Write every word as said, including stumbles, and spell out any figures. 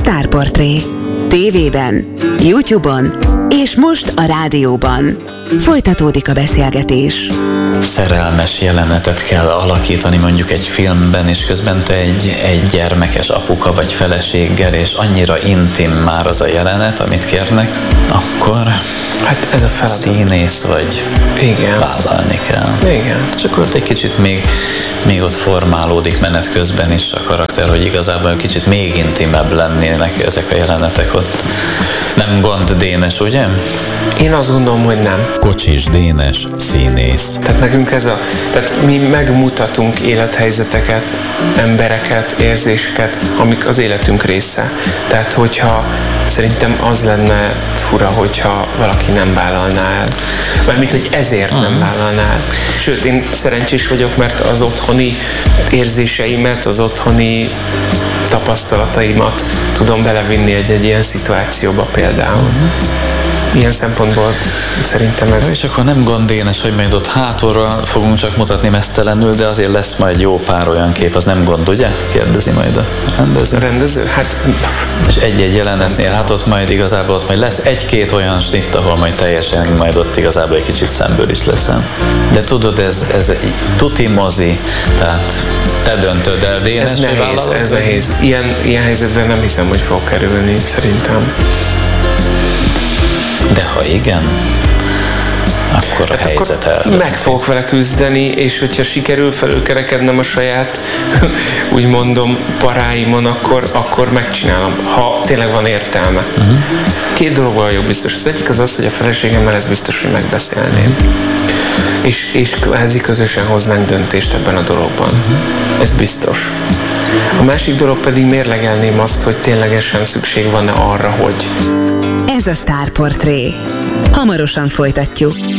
Sztárportré. Tévében, YouTube-on és most a rádióban. Folytatódik a beszélgetés. Szerelmes jelenetet kell alakítani mondjuk egy filmben, és közben te egy, egy gyermekes apuka vagy feleséggel, és annyira intim már az a jelenet, amit kérnek, akkor hát ez a feladat. Színész vagy. Igen. Vállalni kell. Igen. Csak ott egy kicsit még, még ott formálódik menet közben is a karakter, hogy igazából kicsit még intimebb lennének ezek a jelenetek ott. Nem gond, Dénes, ugye? Én azt gondolom, hogy nem. Kocsis Dénes, színész. Tehát nekünk ez a... Tehát mi megmutatunk élethelyzeteket, embereket, érzéseket, amik az életünk része. Tehát hogyha szerintem az lenne fura, hogyha valaki nem vállalná el. Mármint, hogy ezért nem vállalná el. Sőt, én szerencsés vagyok, mert az otthoni érzéseimet, az otthoni tapasztalataimat tudom belevinni egy-egy ilyen szituációba például. Ilyen szempontból szerintem ez... És akkor nem gond, Dénes, hogy majd ott hátulról fogunk csak mutatni mesztelenül, de azért lesz majd jó pár olyan kép, az nem gond, ugye? Kérdezi majd a rendező. A rendező? Hát... Pff, és egy-egy jelenetnél, hát ott majd igazából ott majd lesz egy-két olyan snitt, ahol majd teljesen, majd ott igazából egy kicsit szemből is leszel. De tudod, ez, ez tuti mozi, tehát te döntöd el, Dénes, ez nehéz, vállalod, ez nehéz. Ilyen, ilyen helyzetben nem hiszem, hogy fog kerülni, szerintem. De ha igen, akkor hát a helyzet akkor meg fogok vele küzdeni, és hogyha sikerül felülkerekednem a saját, úgy mondom, paráimon, akkor, akkor megcsinálom, ha tényleg van értelme. Uh-huh. Két dologban jó biztos. Az egyik az az, hogy a feleségemmel ez biztos, hogy megbeszélném. És, és kvázi közösen hoznánk döntést ebben a dologban. Uh-huh. Ez biztos. A másik dolog pedig mérlegelném azt, hogy ténylegesen szükség van-e arra, hogy... Ez a Sztárportré. Hamarosan folytatjuk.